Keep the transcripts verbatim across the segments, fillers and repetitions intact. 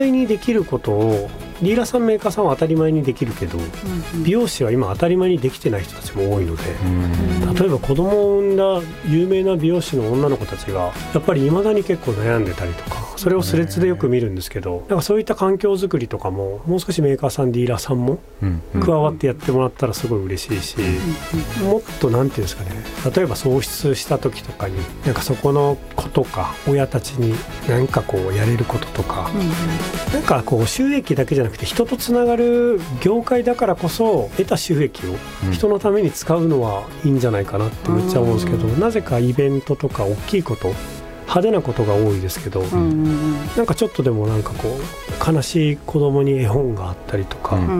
にできることをディーラーさんメーカーさんは当たり前にできるけど、うんうん、美容師は今当たり前にできてない人たちも多いので、うん、例えば子供を産んだ有名な美容師の女の子たちがやっぱり未だに結構悩んでたりとか、それをスレッズでよく見るんですけど、なんかそういった環境づくりとかももう少しメーカーさんディーラーさんも加わってやってもらったらすごい嬉しいし、うんうん、もっとなんていうんですかね、例えば喪失した時とかになんかそこの子とか親たちに何かこうやれることとか、うんうん、なんかこう収益だけじゃなくて人とつながる業界だからこそ得た収益を人のために使うのはいいんじゃないかなってめっちゃ思うんですけど、うん、なぜかイベントとか大きいこと派手なことが多いですけど、うん、なんかちょっとでもなんかこう悲しい子供に絵本があったりとか、うん、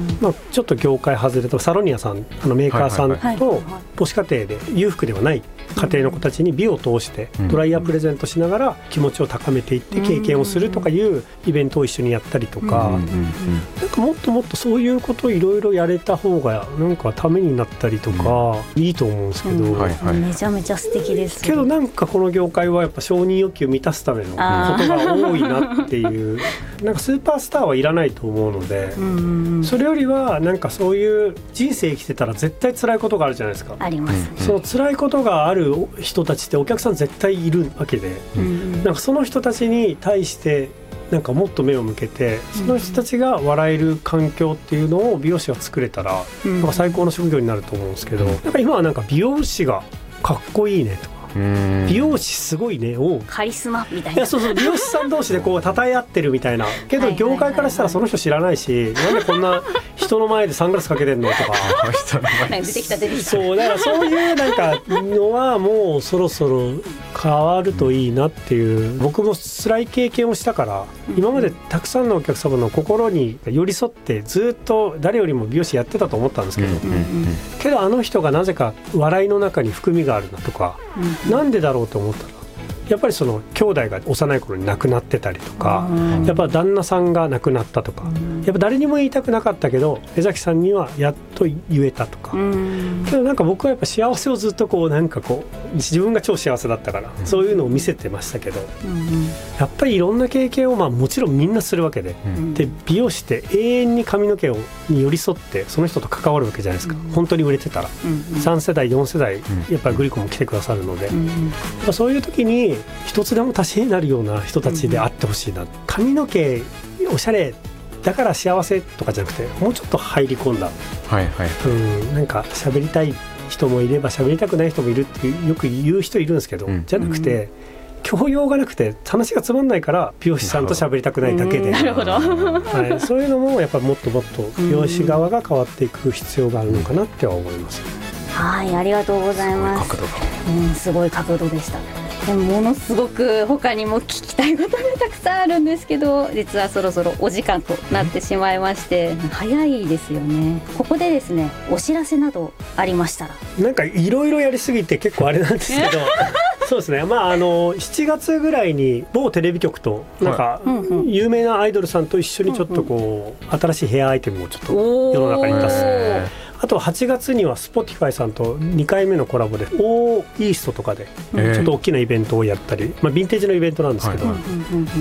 まあ、ちょっと業界外れとサロニアさん、あのメーカーさんと母子家庭で裕福ではない家庭の子たちに美を通してドライヤープレゼントしながら気持ちを高めていって経験をするとかいうイベントを一緒にやったりとか、なんかもっともっとそういうことをいろいろやれた方がなんかためになったりとかいいと思うんですけど、うんはいはい、 めちゃめちゃ素敵です、ね、 けどなんかこの業界はやっぱ承認欲求を満たすためのことが多いなっていうなんかスーパースターはいらないと思うので、うん、それよりはなんかそういう人生生きてたら絶対辛いことがあるじゃないですか。 ありますね。 その辛いことがある人たちってお客さん絶対いるわけで、うん、なんかその人たちに対してなんかもっと目を向けてその人たちが笑える環境っていうのを美容師が作れたら、うん、なんか最高の職業になると思うんですけど、なんか今はなんか美容師がかっこいいねとか美容師すごいねをカリスマみたいな、 いやそうそう美容師さん同士でこう称え合ってるみたいなけど業界からしたらその人知らないし、なんでこんな人の前でサングラスかけてんのとか出てきた出てきた、 そうだからそういうなんかのはもうそろそろ変わるといいなっていう、僕も辛い経験をしたから今までたくさんのお客様の心に寄り添ってずっと誰よりも美容師やってたと思ったんですけど、けどあの人がなぜか笑いの中に含みがあるなとか、なんでだろうと思ったらやっぱりその兄弟が幼い頃に亡くなってたりとか、やっぱ旦那さんが亡くなったとか、やっぱ誰にも言いたくなかったけど江崎さんにはやっと言えたとか、けどなんか僕はやっぱ幸せをずっとこうなんかこう自分が超幸せだったからそういうのを見せてましたけど、やっぱりいろんな経験をまあもちろんみんなするわけで、で美容師って永遠に髪の毛をに寄り添ってその人と関わるわけじゃないですか、本当に売れてたら、さん世代よん世代やっぱりグリコも来てくださるので、やっぱそういう時に一つでも足しになるような人たちであってほしいな、うん、髪の毛おしゃれだから幸せとかじゃなくてもうちょっと入り込んだ、はいはい、うん、なんか喋りたい人もいれば喋りたくない人もいるってよく言う人いるんですけど、うん、じゃなくて、うん、教養がなくて話がつまんないから美容師さんと喋りたくないだけで、 なるほど、 はい、そういうのもやっぱもっともっと美容師側が変わっていく必要があるのかなっては思います、 うん、はい、ありがとうございます。すごい角度が、うん、すごい角度でした。でもものすごく他にも聞きたいことがたくさんあるんですけど、実はそろそろお時間となってしまいまして、早いですよね。ここでですね、お知らせなどありましたら。 なんかいろいろやりすぎて結構あれなんですけどそうですね、まあ、あのしちがつぐらいに某テレビ局となんか有名なアイドルさんと一緒にちょっとこう新しいヘアアイテムをちょっと世の中に出す。あとはちがつには Spotify さんとにかいめのコラボでオーイーストとかでちょっと大きなイベントをやったり、まあ、ヴィンテージのイベントなんですけど、はい、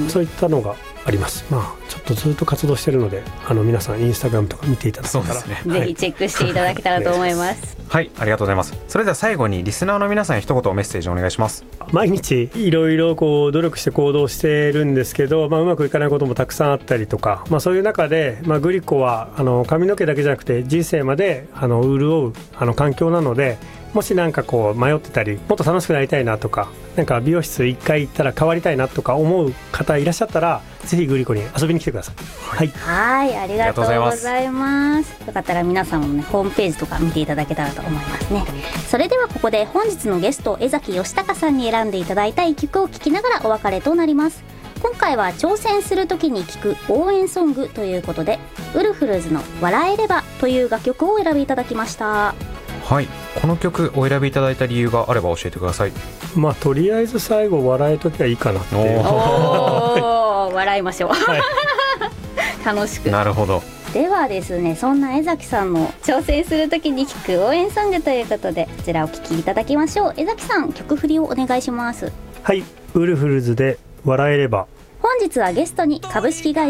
そういったのがあります。まあちょっとずっと活動してるので、あの皆さんインスタグラムとか見ていただけたら、 そうですね、ぜひチェックしていただけたらと思いますはい、ありがとうございます。それでは最後にリスナーの皆さんに一言メッセージお願いします。 毎日いろいろこう努力して行動してるんですけど、まあ、うまくいかないこともたくさんあったりとか、まあ、そういう中で、まあ、グリコはあの髪の毛だけじゃなくて人生まであの潤うあの環境なので、もしなんかこう迷ってたりもっと楽しくなりたいなとか、なんか美容室いっかい行ったら変わりたいなとか思う方いらっしゃったら、ぜひグリコに遊びに来てください。はい、 はい、ありがとうございます。よかったら皆さんもね、ホームページとか見ていただけたらと思いますね。それではここで本日のゲスト江崎義孝さんに選んでいただいたいっきょくを聴きながらお別れとなります。今回は挑戦する時に聴く応援ソングということで、ウルフルズの笑えればという楽曲をお選びいただきました。 はい、この曲お選びいただいた理由があれば教えてください。 まあとりあえず最後笑えときゃいいかなっていう。 おー笑いましょう、はい、楽しく。 なるほど。 ではですね、そんな江崎さんの挑戦するときに聴く応援ソングということで、こちらお聴きいただきましょう。江崎さん、曲振りをお願いします。 はい、ウルフルズで笑えれば。 本日はゲストに株式会